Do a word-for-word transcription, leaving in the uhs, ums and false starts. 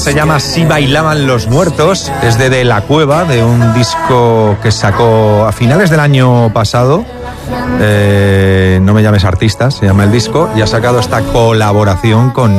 se llama Si bailaban los muertos, es de De La Cueva, de un disco que sacó a finales del año pasado. Eh, no me llames artista, se llama el disco, y ha sacado esta colaboración con